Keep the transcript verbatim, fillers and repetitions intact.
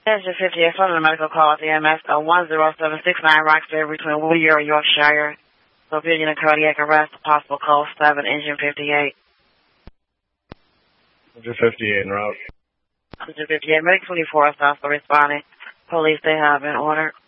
Engine fifty-eight from the medical call at the M S one zero seven six nine Roxbury between Whittier and Yorkshire. Civilian and cardiac arrest, possible call seven, engine fifty-eight. Engine fifty-eight en route. Engine fifty-eight, medic twenty-four is also responding. Police, they have been ordered.